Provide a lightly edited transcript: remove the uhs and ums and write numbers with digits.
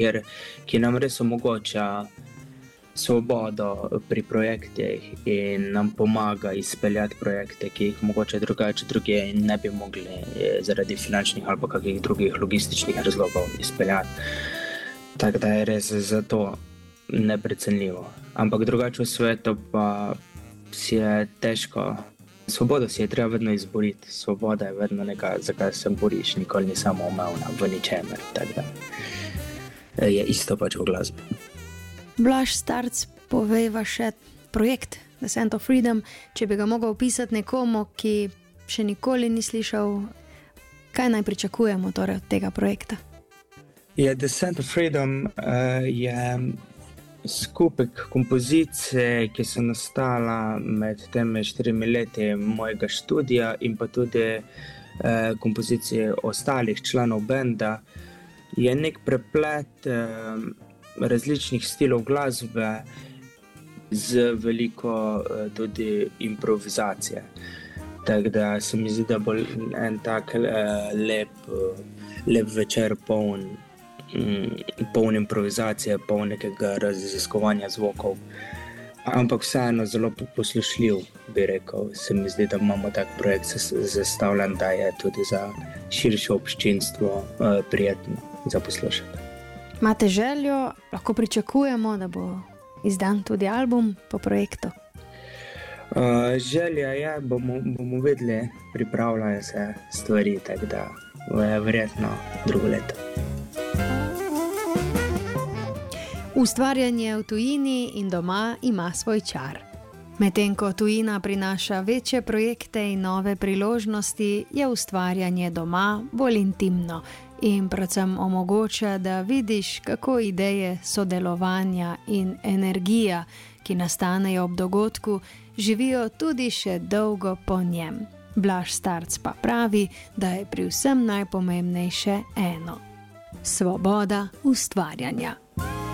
ki nam res omogoča svobodo pri projektih in nam pomaga izpeljati projekte, ki jih mogoče drugače druge ne bi mogli zaradi finančnih ali pa kakih drugih logističnih razlogov izpeljati. Tako da je res zato neprecenljivo. Ampak drugače v svetu pa si je težko. Svobodo si je treba vedno izboriti. Svoboda je vedno nekaj, za kar se boriš, nikoli ni samoumevna v ničemer. Tako da je isto pač v glasbi. Blaž Starc, povejva še projekt The Scent of Freedom, če bi ga mogel opisati nekomu, ki še nikoli ni slišal, kaj naj pričakujemo torej od tega projekta? The Scent of Freedom je skupek kompozicij, ki so nastala med temi 4 leti mojega študija in pa tudi kompozicije ostalih članov benda. Je nek preplet različnih stilov glasbe z veliko tudi improvizacije. Tako da se mi zdi, da bo en tak lep večer poln improvizacije, poln nekega raziskovanja zvokov. Ampak vseeno zelo poslušljiv, bi rekel. Se mi zdi, da imamo tak projekt zastavljen, da je tudi za širše občinstvo prijetno za poslušati. Imate željo, lahko pričakujemo, da bo izdan tudi album po projektu? Želja je, bomo videli, pripravljajo se stvari, tako da je verjetno drugo leto. Ustvarjanje v tujini in doma ima svoj čar. Medtem ko tujina prinaša večje projekte in nove priložnosti, je ustvarjanje doma bolj intimno in predvsem omogoča, da vidiš, kako ideje sodelovanja in energija, ki nastanejo ob dogodku, živijo tudi še dolgo po njem. Blaž Starc pa pravi, da je pri vsem najpomembnejše eno: svoboda ustvarjanja.